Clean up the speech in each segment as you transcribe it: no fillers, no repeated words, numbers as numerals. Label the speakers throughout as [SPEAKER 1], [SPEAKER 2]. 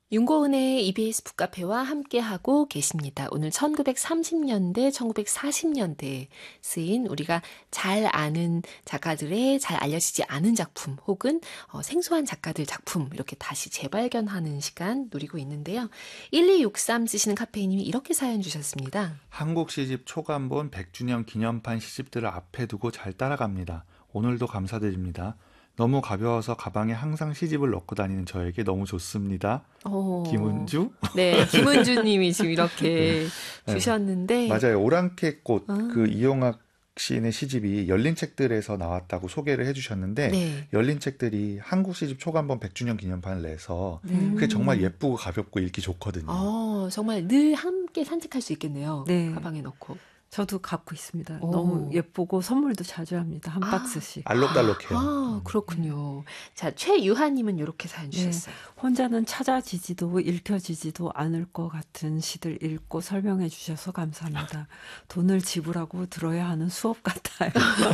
[SPEAKER 1] 윤고은의 EBS 북카페와 함께하고 계십니다. 오늘 1930년대, 1940년대에 쓰인 우리가 잘 아는 작가들의 잘 알려지지 않은 작품 혹은 생소한 작가들 작품 이렇게 다시 재발견하는 시간 누리고 있는데요. 1263 쓰시는 카페이님이 이렇게 사연 주셨습니다.
[SPEAKER 2] 한국 시집 초간본 100주년 기념판 시집들을 앞에 두고 잘 따라갑니다. 오늘도 감사드립니다. 너무 가벼워서 가방에 항상 시집을 넣고 다니는 저에게 너무 좋습니다. 김은주?
[SPEAKER 1] 네, 김은주 님이 지금 이렇게
[SPEAKER 2] 네.
[SPEAKER 1] 주셨는데.
[SPEAKER 2] 맞아요. 오랑캐꽃 그 이용학 시인의 시집이 열린 책들에서 나왔다고 소개를 해주셨는데
[SPEAKER 1] 네.
[SPEAKER 2] 열린 책들이 한국 시집 초간본 100주년 기념판을 내서 그게 정말 예쁘고 가볍고 읽기 좋거든요.
[SPEAKER 1] 정말 늘 함께 산책할 수 있겠네요.
[SPEAKER 3] 네.
[SPEAKER 1] 가방에 넣고.
[SPEAKER 3] 저도 갖고 있습니다. 너무 예쁘고 선물도 자주 합니다. 한 박스씩.
[SPEAKER 2] 알록달록해요.
[SPEAKER 1] 그렇군요. 자, 최유하님은 이렇게 사연 주셨어요.
[SPEAKER 3] 네, 혼자는 찾아지지도 읽혀지지도 않을 것 같은 시들 읽고 설명해 주셔서 감사합니다. 돈을 지불하고 들어야 하는 수업 같아요.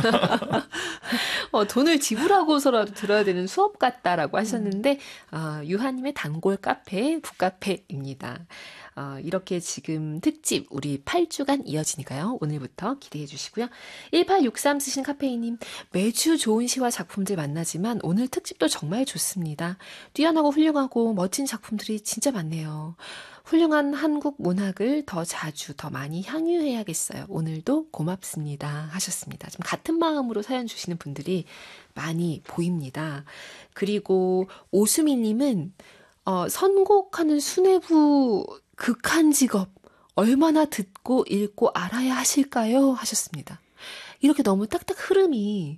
[SPEAKER 1] 돈을 지불하고서라도 들어야 되는 수업 같다라고 하셨는데 유하님의 단골 카페, 북카페입니다. 이렇게 지금 특집 우리 8주간 이어지니까요. 오늘부터 기대해 주시고요. 1863 쓰신 카페이님, 매주 좋은 시와 작품들 만나지만 오늘 특집도 정말 좋습니다. 뛰어나고 훌륭하고 멋진 작품들이 진짜 많네요. 훌륭한 한국 문학을 더 자주 더 많이 향유해야겠어요. 오늘도 고맙습니다 하셨습니다. 지금 같은 마음으로 사연 주시는 분들이 많이 보입니다. 그리고 오수미님은 선곡하는 수뇌부 극한 직업 얼마나 듣고 읽고 알아야 하실까요? 하셨습니다. 이렇게 너무 딱딱 흐름이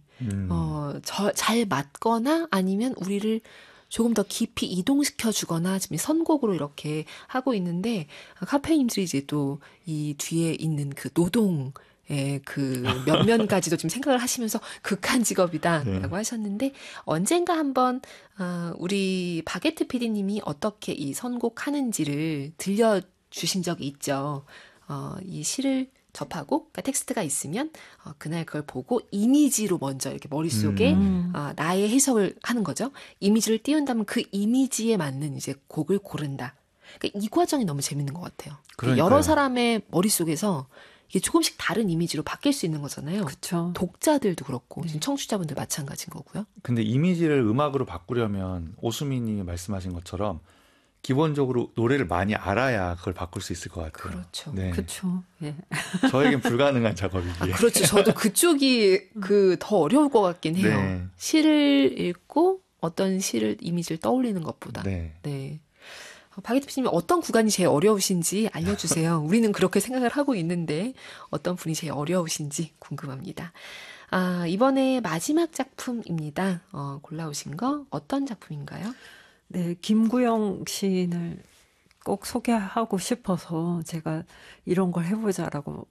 [SPEAKER 1] 잘 맞거나 아니면 우리를 조금 더 깊이 이동시켜 주거나 지금 선곡으로 이렇게 하고 있는데 카페인님들이 이제 또 이 뒤에 있는 그 노동의 그 면면까지도 지금 생각을 하시면서 극한 직업이다라고 하셨는데 언젠가 한번 우리 바게트 PD님이 어떻게 이 선곡하는지를 들려주신 적이 있죠. 이 시를 접하고 그러니까 텍스트가 있으면 그날 그걸 보고 이미지로 먼저 이렇게 머릿속에 나의 해석을 하는 거죠. 이미지를 띄운다면 그 이미지에 맞는 이제 곡을 고른다. 그러니까 이 과정이 너무 재밌는 것 같아요.
[SPEAKER 2] 그러니까요.
[SPEAKER 1] 여러 사람의 머릿속에서 이게 조금씩 다른 이미지로 바뀔 수 있는 거잖아요.
[SPEAKER 3] 그쵸.
[SPEAKER 1] 독자들도 그렇고 지금 청취자분들 마찬가지인 거고요.
[SPEAKER 2] 근데 이미지를 음악으로 바꾸려면 오수미님이 말씀하신 것처럼 기본적으로 노래를 많이 알아야 그걸 바꿀 수 있을 것 같아요.
[SPEAKER 1] 그렇죠.
[SPEAKER 2] 네.
[SPEAKER 3] 그렇죠. 예.
[SPEAKER 2] 저에겐 불가능한 작업이기에.
[SPEAKER 1] 그렇죠. 저도 그쪽이 더 어려울 것 같긴 해요.
[SPEAKER 2] 네.
[SPEAKER 1] 시를 읽고 어떤 시를 이미지를 떠올리는 것보다.
[SPEAKER 2] 네.
[SPEAKER 1] 바게트 PD님이 어떤 구간이 제일 어려우신지 알려주세요. 우리는 그렇게 생각을 하고 있는데 어떤 분이 제일 어려우신지 궁금합니다. 이번에 마지막 작품입니다. 골라오신 거 어떤 작품인가요?
[SPEAKER 3] 네, 김구영 시인을 꼭 소개하고 싶어서 제가 이런 걸 해보자라고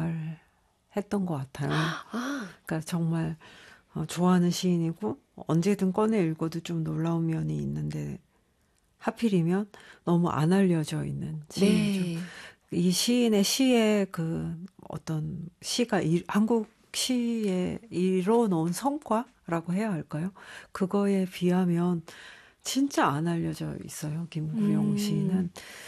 [SPEAKER 3] 말했던 것 같아요. 그러니까 정말 좋아하는 시인이고 언제든 꺼내 읽어도 좀 놀라운 면이 있는데 하필이면 너무 안 알려져 있는 시인이죠.
[SPEAKER 1] 네.
[SPEAKER 3] 이 시인의 시의 그 어떤 시가 한국 시에 이뤄놓은 성과라고 해야 할까요? 그거에 비하면 진짜 안 알려져 있어요. 김구영 시인은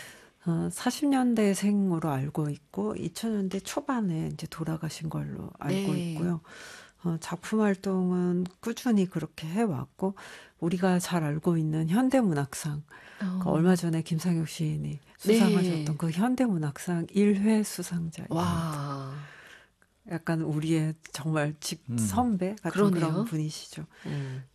[SPEAKER 3] 40년대생으로 알고 있고 2000년대 초반에 이제 돌아가신 걸로 알고 있고요. 작품 활동은 꾸준히 그렇게 해왔고 우리가 잘 알고 있는 현대문학상 얼마 전에 김상혁 시인이 수상하셨던 그 현대문학상 1회 수상자입니다.
[SPEAKER 1] 와.
[SPEAKER 3] 약간 우리의 정말 선배 같은
[SPEAKER 1] 그러네요.
[SPEAKER 3] 그런 분이시죠.